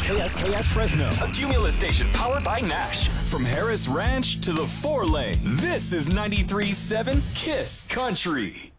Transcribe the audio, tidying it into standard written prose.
KSKS Fresno, a Cumulus station powered by Nash. From Harris Ranch to the 4-lane, this is 93.7 KISS Country.